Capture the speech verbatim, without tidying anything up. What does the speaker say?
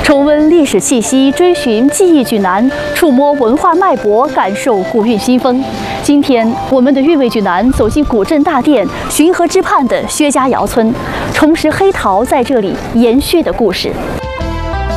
重温历史气息，追寻记忆莒南，触摸文化脉搏，感受古韵新风。今天，我们的韵味莒南走进古镇大店浔河之畔的薛家窑村，重拾黑陶在这里延续的故事。